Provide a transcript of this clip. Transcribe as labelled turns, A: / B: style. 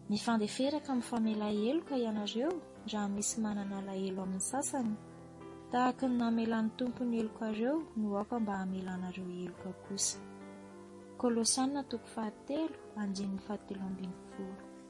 A: Mifandeferaka mifamela heloka ianareo raha misy manana alahelo amin'ny sasany, tahaka ny namelan'ny tompony heloka ireo no aoka mba hamelanareo heloka kosa. Kolosianina 3:17-20.